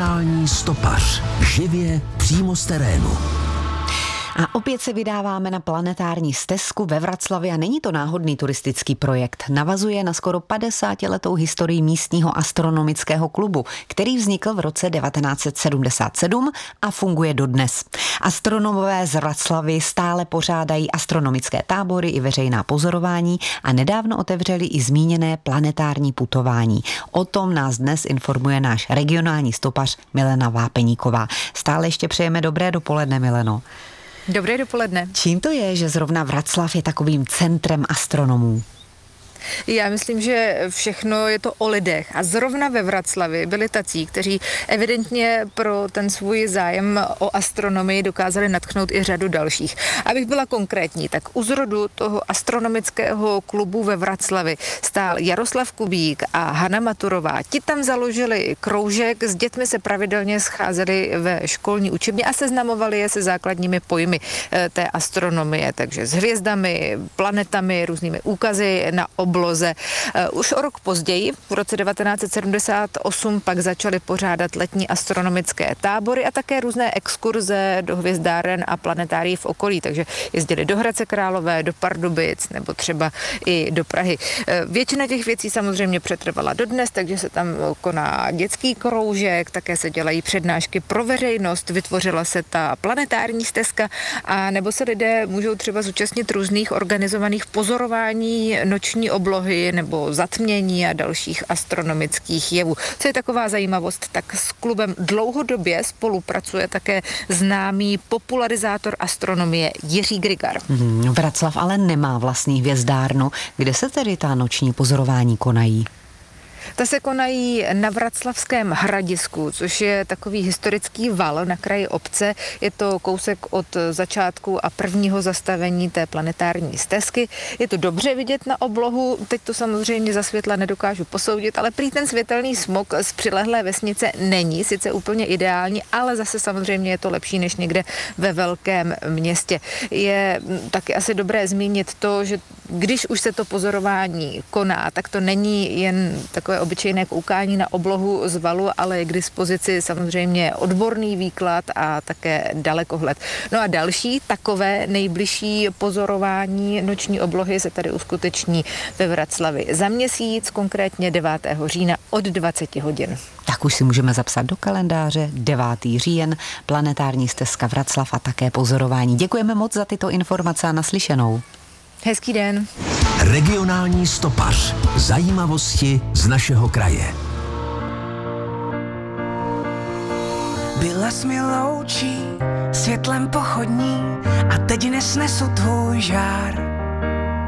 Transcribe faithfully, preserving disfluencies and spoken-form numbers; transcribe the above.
Regionální stopař. Živě přímo z terénu. A opět se vydáváme na planetární stezku ve Vraclavi a není to náhodný turistický projekt. Navazuje na skoro padesátiletou historii místního astronomického klubu, který vznikl v roce devatenáct set sedmdesát sedm a funguje dodnes. Astronomové z Vraclavy stále pořádají astronomické tábory i veřejná pozorování a nedávno otevřeli i zmíněné planetární putování. O tom nás dnes informuje náš regionální stopař Milena Vápeníková. Stále ještě přejeme dobré dopoledne, Mileno. Dobré dopoledne. Čím to je, že zrovna Vraclav je takovým centrem astronomů? Já myslím, že všechno je to o lidech a zrovna ve Vraclavi byli tací, kteří evidentně pro ten svůj zájem o astronomii dokázali nadchnout i řadu dalších. Abych byla konkrétní, tak u zrodu toho astronomického klubu ve Vraclavi stál Jaroslav Kubík a Hana Maturová. Ti tam založili kroužek, s dětmi se pravidelně scházeli ve školní učebně a seznamovali je se základními pojmy té astronomie, takže s hvězdami, planetami, různými úkazy na obloze. Už o rok později, v roce devatenáct set sedmdesát osm, pak začaly pořádat letní astronomické tábory a také různé exkurze do hvězdáren a planetárií v okolí, takže jezdili do Hradce Králové, do Pardubic nebo třeba i do Prahy. Většina těch věcí samozřejmě přetrvala dodnes, takže se tam koná dětský kroužek, také se dělají přednášky pro veřejnost, vytvořila se ta planetární stezka a nebo se lidé můžou třeba zúčastnit různých organizovaných pozorování noční oblohy nebo zatmění a dalších astronomických jevů. Co je taková zajímavost, tak s klubem dlouhodobě spolupracuje také známý popularizátor astronomie Jiří Grigar. Hmm, Vraclav ale nemá vlastní hvězdárnu. Kde se tedy ta noční pozorování konají? Ta se konají na Vraclavském Hradisku, což je takový historický val na kraji obce. Je to kousek od začátku a prvního zastavení té planetární stezky. Je to dobře vidět na oblohu, teď to samozřejmě za světla nedokážu posoudit, ale prý ten světelný smog z přilehlé vesnice není sice úplně ideální, ale zase samozřejmě je to lepší než někde ve velkém městě. Je taky asi dobré zmínit to, že když už se to pozorování koná, tak to není jen takové obyčejné koukání na oblohu z valu, ale je k dispozici samozřejmě odborný výklad a také dalekohled. No a další takové nejbližší pozorování noční oblohy se tady uskuteční ve Vraclavi za měsíc, konkrétně devátého října od dvaceti hodin. Tak už si můžeme zapsat do kalendáře devátý říjen, planetární stezka Vraclav a také pozorování. Děkujeme moc za tyto informace a naslyšenou. Hezký den. Regionální stopař. Zajímavosti z našeho kraje. Byla jsi mi loučí, světlem pochodní a teď nesnesu tvůj žár.